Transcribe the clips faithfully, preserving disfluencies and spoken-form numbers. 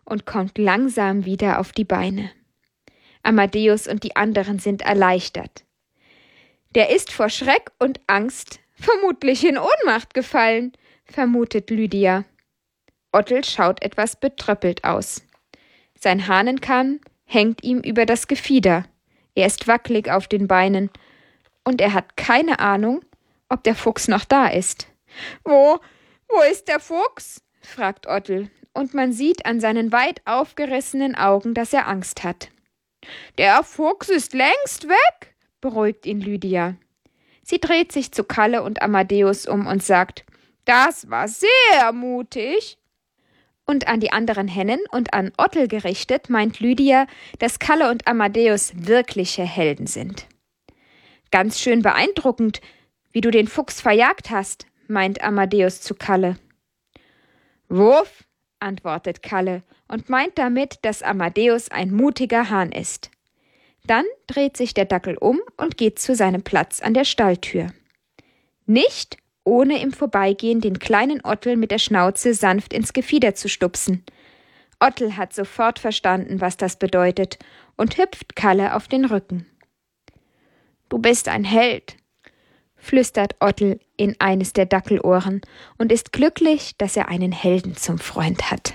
und kommt langsam wieder auf die Beine. Amadeus und die anderen sind erleichtert. Der ist vor Schreck und Angst vermutlich in Ohnmacht gefallen, vermutet Lydia. Ottel schaut etwas betröppelt aus. Sein Hahnenkamm hängt ihm über das Gefieder. Er ist wackelig auf den Beinen und er hat keine Ahnung, ob der Fuchs noch da ist. »Wo, wo ist der Fuchs?« fragt Ottel, und man sieht an seinen weit aufgerissenen Augen, dass er Angst hat. »Der Fuchs ist längst weg«, beruhigt ihn Lydia. Sie dreht sich zu Kalle und Amadeus um und sagt, »Das war sehr mutig.« Und an die anderen Hennen und an Ottel gerichtet, meint Lydia, dass Kalle und Amadeus wirkliche Helden sind. »Ganz schön beeindruckend, wie du den Fuchs verjagt hast«, meint Amadeus zu Kalle. »Wuff«, antwortet Kalle und meint damit, dass Amadeus ein mutiger Hahn ist. Dann dreht sich der Dackel um und geht zu seinem Platz an der Stalltür. Nicht ohne im Vorbeigehen den kleinen Ottel mit der Schnauze sanft ins Gefieder zu stupsen. Ottel hat sofort verstanden, was das bedeutet, und hüpft Kalle auf den Rücken. »Du bist ein Held«, flüstert Ottel in eines der Dackelohren und ist glücklich, dass er einen Helden zum Freund hat.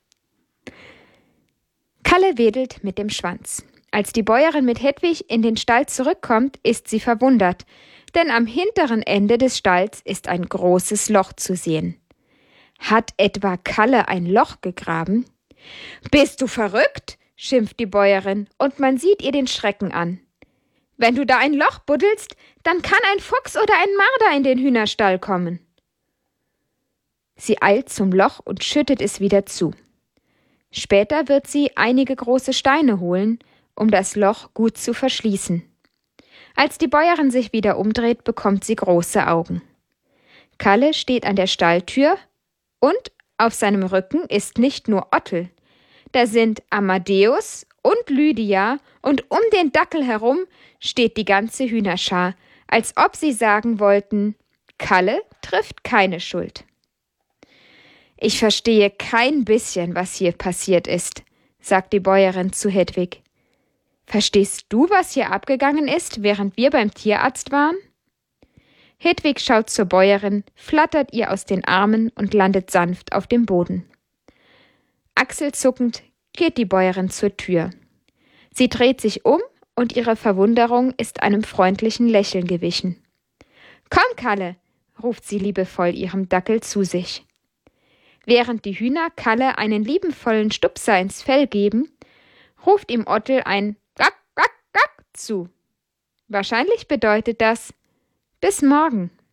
Kalle wedelt mit dem Schwanz. Als die Bäuerin mit Hedwig in den Stall zurückkommt, ist sie verwundert, denn am hinteren Ende des Stalls ist ein großes Loch zu sehen. Hat etwa Kalle ein Loch gegraben? »Bist du verrückt?«, schimpft die Bäuerin, und man sieht ihr den Schrecken an. »Wenn du da ein Loch buddelst, dann kann ein Fuchs oder ein Marder in den Hühnerstall kommen.« Sie eilt zum Loch und schüttet es wieder zu. Später wird sie einige große Steine holen, um das Loch gut zu verschließen. Als die Bäuerin sich wieder umdreht, bekommt sie große Augen. Kalle steht an der Stalltür und auf seinem Rücken ist nicht nur Ottel. Da sind Amadeus und Lydia und um den Dackel herum steht die ganze Hühnerschar, als ob sie sagen wollten, Kalle trifft keine Schuld. »Ich verstehe kein bisschen, was hier passiert ist«, sagt die Bäuerin zu Hedwig. »Verstehst du, was hier abgegangen ist, während wir beim Tierarzt waren?« Hedwig schaut zur Bäuerin, flattert ihr aus den Armen und landet sanft auf dem Boden. Achselzuckend geht die Bäuerin zur Tür. Sie dreht sich um und ihre Verwunderung ist einem freundlichen Lächeln gewichen. »Komm, Kalle«, ruft sie liebevoll ihrem Dackel zu sich. Während die Hühner Kalle einen liebenvollen Stupser ins Fell geben, ruft ihm Ottel ein Gack, Gack, Gack zu. Wahrscheinlich bedeutet das bis morgen.